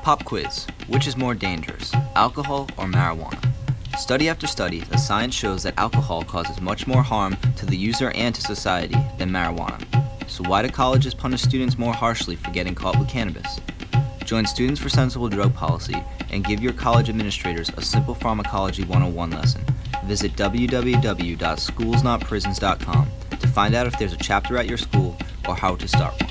Pop quiz. Which is more dangerous, alcohol or marijuana? Study after study, the science shows that alcohol causes much more harm to the user and to society than marijuana. So why do colleges punish students more harshly for getting caught with cannabis? Join Students for Sensible Drug Policy and give your college administrators a simple pharmacology 101 lesson. Visit www.schoolsnotprisons.com to find out if there's a chapter at your school or how to start one.